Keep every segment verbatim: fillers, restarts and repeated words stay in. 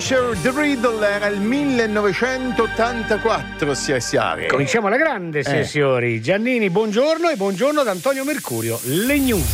Fisher The Riddle, era il millenovecentottantaquattro, sia siare. Cominciamo la grande, eh. signori. Giannini, buongiorno, e buongiorno ad Antonio Mercurio. Le news.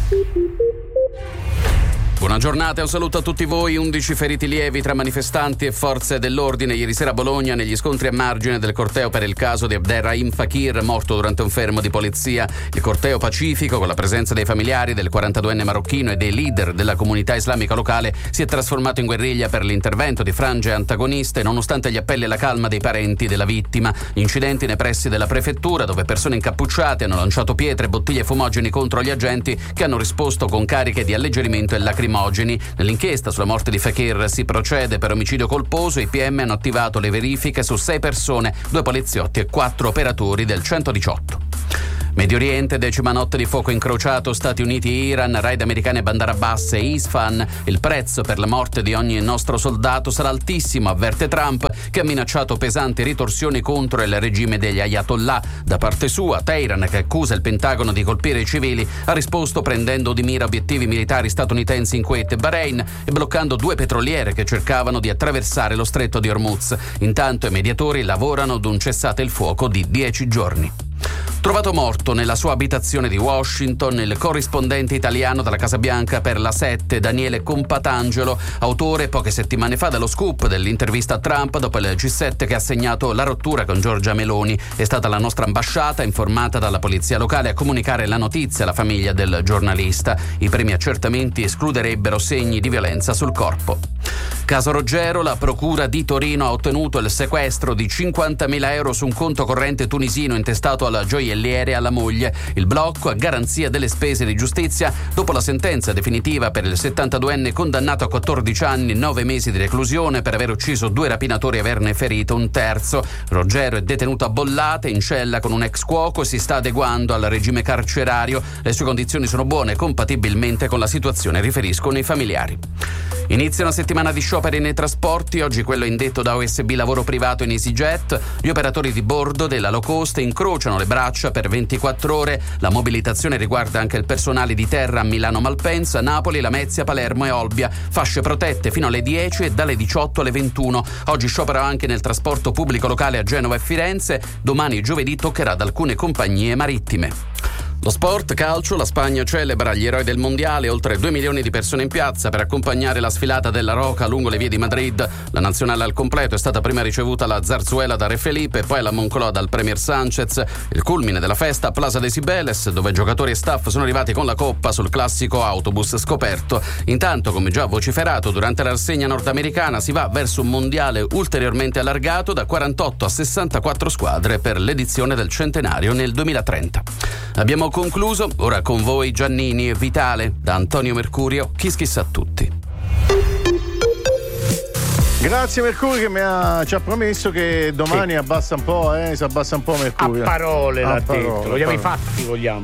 Buona giornata e un saluto a tutti voi. undici feriti lievi tra manifestanti e forze dell'ordine ieri sera a Bologna negli scontri a margine del corteo per il caso di Abderrahim Fakir, morto durante un fermo di polizia. Il corteo pacifico, con la presenza dei familiari del quarantaduenne marocchino e dei leader della comunità islamica locale, si è trasformato in guerriglia per l'intervento di frange antagoniste, nonostante gli appelli alla calma dei parenti della vittima. Incidenti nei pressi della prefettura, dove persone incappucciate hanno lanciato pietre e bottiglie fumogeni contro gli agenti, che hanno risposto con cariche di alleggerimento e lacrimogeni. Nell'inchiesta sulla morte di Fakir si procede per omicidio colposo. I P M hanno attivato le verifiche su sei persone, due poliziotti e quattro operatori del centodiciotto. Medio Oriente, decima notte di fuoco incrociato Stati Uniti-Iran, raid americane a Bandar Abbas e Isfahan. Il prezzo per la morte di ogni nostro soldato sarà altissimo, avverte Trump, che ha minacciato pesanti ritorsioni contro il regime degli Ayatollah. Da parte sua, Teheran, che accusa il Pentagono di colpire i civili, ha risposto prendendo di mira obiettivi militari statunitensi in Kuwait e Bahrain e bloccando due petroliere che cercavano di attraversare lo stretto di Hormuz. Intanto i mediatori lavorano ad un cessate il fuoco di dieci giorni. Trovato morto nella sua abitazione di Washington il corrispondente italiano della Casa Bianca per la sette, Daniele Compatangelo, autore poche settimane fa dello scoop dell'intervista a Trump dopo il G sette che ha segnato la rottura con Giorgia Meloni. È stata la nostra ambasciata, informata dalla polizia locale, a comunicare la notizia alla famiglia del giornalista. I primi accertamenti escluderebbero segni di violenza sul corpo. Caso Roggero, la procura di Torino ha ottenuto il sequestro di cinquantamila euro su un conto corrente tunisino intestato al gioielliere e alla moglie. Il blocco a garanzia delle spese di giustizia dopo la sentenza definitiva per il settantaduenne condannato a quattordici anni e nove mesi di reclusione per aver ucciso due rapinatori e averne ferito un terzo. Roggero è detenuto a Bollate, in cella con un ex cuoco, e si sta adeguando al regime carcerario. Le sue condizioni sono buone, compatibilmente con la situazione, riferiscono i familiari. Inizia una settimana di scioperi nei trasporti, oggi quello indetto da O S B Lavoro Privato in EasyJet. Gli operatori di bordo della low cost incrociano le braccia per ventiquattro ore. La mobilitazione riguarda anche il personale di terra a Milano Malpensa, Napoli, Lamezia, Palermo e Olbia. Fasce protette fino alle dieci e dalle diciotto alle ventuno. Oggi sciopero anche nel trasporto pubblico locale a Genova e Firenze. Domani, giovedì, toccherà ad alcune compagnie marittime. Lo sport, calcio, la Spagna celebra gli eroi del mondiale, oltre due milioni di persone in piazza per accompagnare la sfilata della Roca lungo le vie di Madrid. La nazionale al completo è stata prima ricevuta alla Zarzuela da Re Felipe e poi alla Moncloa dal Premier Sanchez. Il culmine della festa a Plaza de Cibeles, dove giocatori e staff sono arrivati con la coppa sul classico autobus scoperto. Intanto, come già vociferato durante la rassegna nordamericana, si va verso un mondiale ulteriormente allargato da quarantotto a sessantaquattro squadre per l'edizione del centenario nel duemilatrenta. Abbiamo concluso, ora con voi Giannini e Vitale. Da Antonio Mercurio, Kiss Kiss a tutti. Grazie Mercurio, che mi ha, ci ha promesso che domani sì. abbassa un po', eh, si abbassa un po' Mercurio. A parole l'ha a detto, parole, vogliamo parole. i fatti, vogliamo.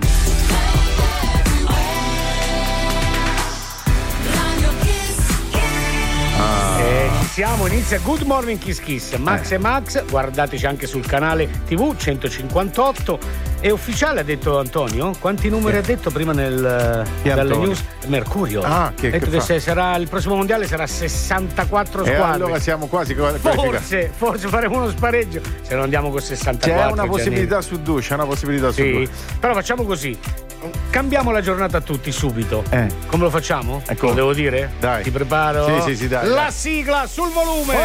Ah. Eh, ci siamo, inizia Good Morning Kiss Kiss. Max eh. e Max, guardateci anche sul canale tivù centocinquantotto. È ufficiale, ha detto Antonio? Quanti numeri sì. ha detto prima nel dalle Antonio? news? Mercurio. Ah, che, ha detto che che se sarà il prossimo mondiale sarà sessantaquattro e squadre. allora siamo quasi forse, forse faremo uno spareggio se non andiamo con sessantaquattro. C'è una possibilità su due, c'è una possibilità sì. su due. Però facciamo così. Cambiamo la giornata a tutti subito. Eh. Come lo facciamo? Ecco. Lo devo dire? Dai. Ti preparo? Sì, sì, sì, dai. La dai. sigla sul volume.